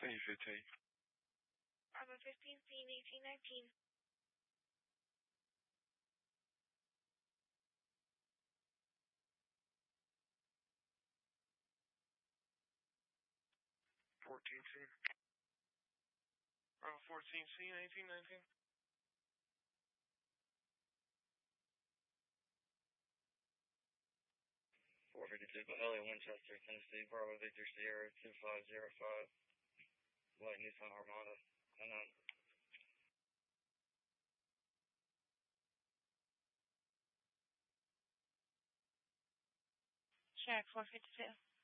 C-15. Bravo 15, scene 1819. Bravo 14, scene 1819. 452, Elliot Winchester, Tennessee, Bravo Victor Sierra 2505, White Nissan Armada, unknown. Check 452.